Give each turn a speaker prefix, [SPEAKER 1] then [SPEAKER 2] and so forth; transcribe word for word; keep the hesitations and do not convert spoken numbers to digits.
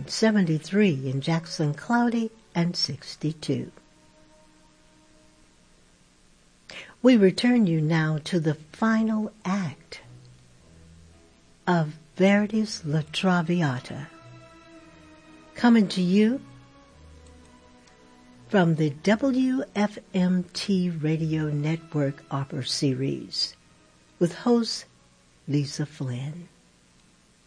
[SPEAKER 1] Oakland, seventy-three in Jackson, cloudy and sixty-two. We return you now to the final act of Verdi's La Traviata, coming to you from the W F M T Radio Network Opera Series with host Lisa Flynn.